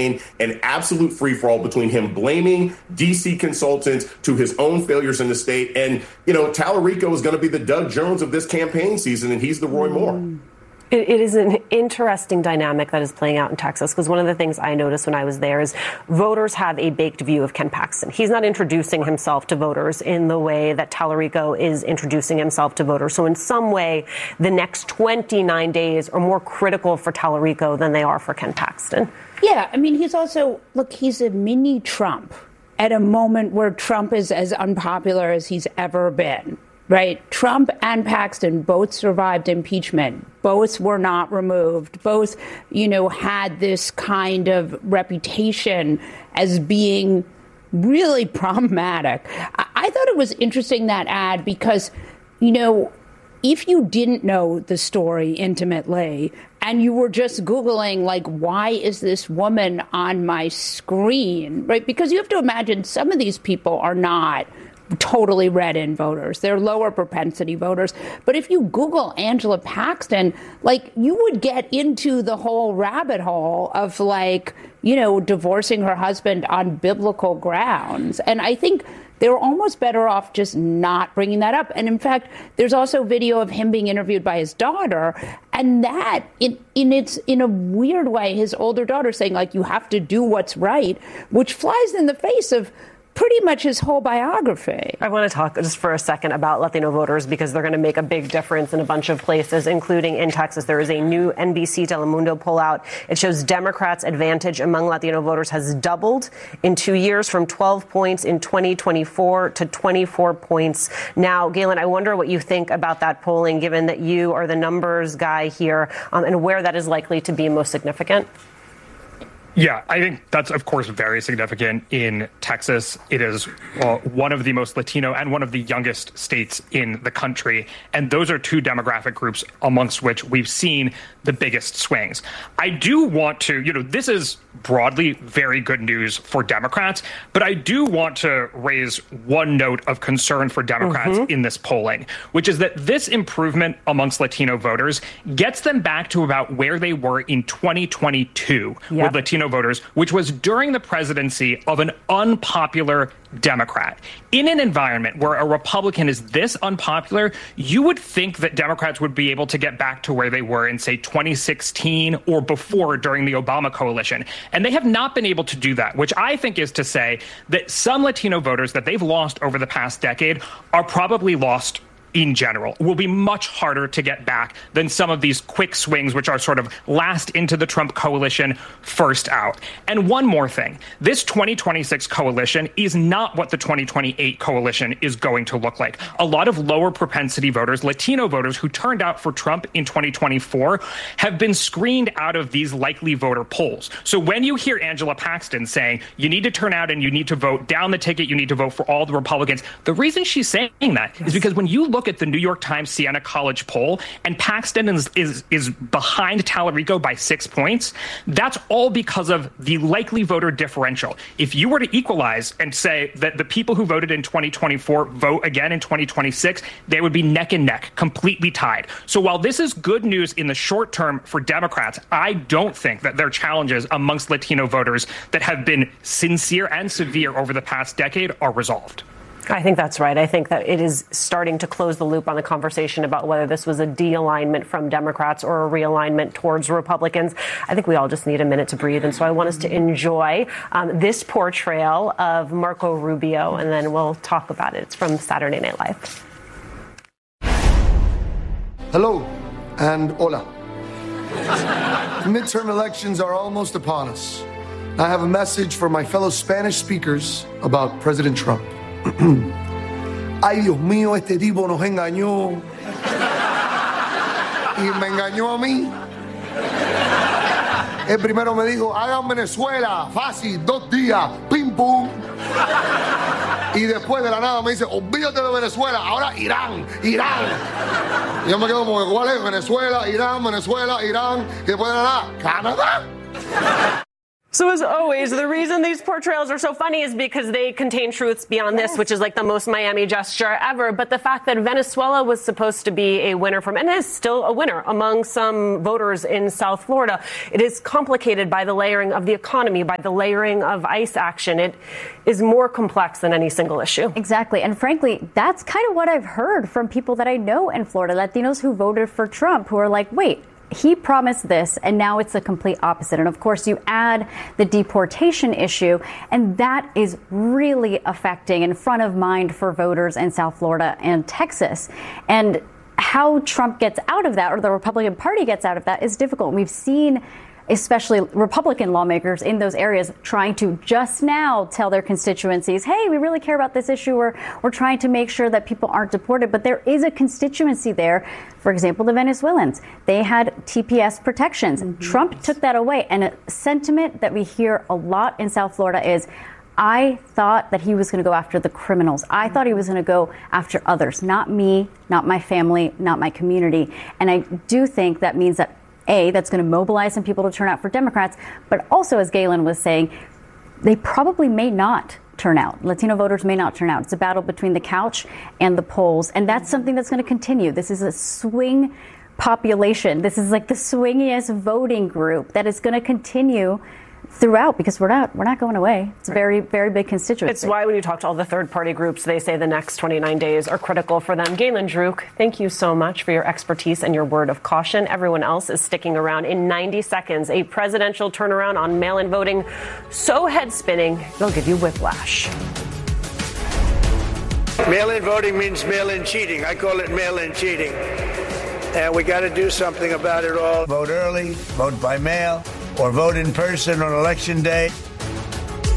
campaign an absolute free-for-all between him blaming D.C. consultants to his own failures in the state. And, Tallarico is going to be the Doug Jones of this campaign season, and he's the Roy Moore. It is an interesting dynamic that is playing out in Texas, because one of the things I noticed when I was there is voters have a baked view of Ken Paxton. He's not introducing himself to voters in the way that Tallarico is introducing himself to voters. So in some way, the next 29 days are more critical for Tallarico than they are for Ken Paxton. Yeah, I mean, he's a mini Trump at a moment where Trump is as unpopular as he's ever been. Right. Trump and Paxton both survived impeachment. Both were not removed. Both, had this kind of reputation as being really problematic. I thought it was interesting, that ad, because, if you didn't know the story intimately and you were just Googling, why is this woman on my screen? Right. Because you have to imagine some of these people are not totally read-in voters. They're lower propensity voters. But if you Google Angela Paxton, you would get into the whole rabbit hole of, divorcing her husband on biblical grounds. And I think they were almost better off just not bringing that up. And in fact, there's also video of him being interviewed by his daughter. And that, in a weird way, his older daughter saying, you have to do what's right, which flies in the face of pretty much his whole biography. I want to talk just for a second about Latino voters, because they're going to make a big difference in a bunch of places, including in Texas. There is a new NBC Telemundo poll out. It shows Democrats' advantage among Latino voters has doubled in 2 years, from 12 points in 2024 to 24 points now. Galen, I wonder what you think about that polling, given that you are the numbers guy here, and where that is likely to be most significant. Yeah, I think that's, of course, very significant in Texas. It is one of the most Latino and one of the youngest states in the country. And those are two demographic groups amongst which we've seen the biggest swings. I do want to, this is broadly very good news for Democrats, but I do want to raise one note of concern for Democrats in this polling, which is that this improvement amongst Latino voters gets them back to about where they were in 2022 with Latino voters, which was during the presidency of an unpopular Democrat. In an environment where a Republican is this unpopular, you would think that Democrats would be able to get back to where they were in, say, 2016 or before during the Obama coalition. And they have not been able to do that, which I think is to say that some Latino voters that they've lost over the past decade are probably lost in general, will be much harder to get back than some of these quick swings, which are sort of last into the Trump coalition, first out. And one more thing, this 2026 coalition is not what the 2028 coalition is going to look like. A lot of lower propensity voters, Latino voters who turned out for Trump in 2024, have been screened out of these likely voter polls. So when you hear Angela Paxton saying you need to turn out and you need to vote down the ticket, you need to vote for all the Republicans, the reason she's saying that is because when you look at the New York Times Siena College poll and Paxton is behind Tallarico by 6 points, that's all because of the likely voter differential. If you were to equalize and say that the people who voted in 2024 vote again in 2026, they would be neck and neck, completely tied. So while this is good news in the short term for Democrats, I don't think that their challenges amongst Latino voters that have been sincere and severe over the past decade are resolved. I think that's right. I think that it is starting to close the loop on the conversation about whether this was a de-alignment from Democrats or a realignment towards Republicans. I think we all just need a minute to breathe. And so I want us to enjoy this portrayal of Marco Rubio, and then we'll talk about it. It's from Saturday Night Live. Hello and hola. Midterm elections are almost upon us. I have a message for my fellow Spanish speakers about President Trump. Ay, Dios mío, este tipo nos engañó. Y me engañó a mí. El primero me dijo, hagan Venezuela, fácil, 2 días, pim pum. Y después de la nada me dice, olvídate de Venezuela, ahora Irán. Y yo me quedo como, ¿cuál es? Venezuela, Irán. Y después de la nada, Canadá. So as always, the reason these portrayals are so funny is because they contain truths beyond this, which is like the most Miami gesture ever. But the fact that Venezuela was supposed to be a winner from, and is still a winner among some voters in South Florida, it is complicated by the layering of the economy, by the layering of ICE action. It is more complex than any single issue. Exactly. And frankly, that's kind of what I've heard from people that I know in Florida, Latinos who voted for Trump, who are like, wait, he promised this, and now it's the complete opposite. And of course, you add the deportation issue, and that is really affecting and front of mind for voters in South Florida and Texas. And how Trump gets out of that, or the Republican Party gets out of that, is difficult. We've seen especially Republican lawmakers in those areas trying to just now tell their constituencies, hey, we really care about this issue. We're trying to make sure that people aren't deported. But there is a constituency there. For example, the Venezuelans, they had TPS protections. Mm-hmm. Trump took that away. And a sentiment that we hear a lot in South Florida is, I thought that he was going to go after the criminals. I thought he was going to go after others, not me, not my family, not my community. And I do think that means that that's going to mobilize some people to turn out for Democrats, but also, as Galen was saying, they probably may not turn out. Latino voters may not turn out. It's a battle between the couch and the polls, and that's something that's going to continue. This is a swing population. This is like the swingiest voting group that is going to continue throughout, because we're not going away. It's a very, very big constituency. It's why when you talk to all the third-party groups, they say the next 29 days are critical for them. Galen Druk, thank you so much for your expertise and your word of caution. Everyone else is sticking around. In 90 seconds, a presidential turnaround on mail-in voting so head-spinning, they'll give you whiplash. Mail-in voting means mail-in cheating. I call it mail-in cheating. And we got to do something about it all. Vote early, vote by mail, or vote in person on Election Day.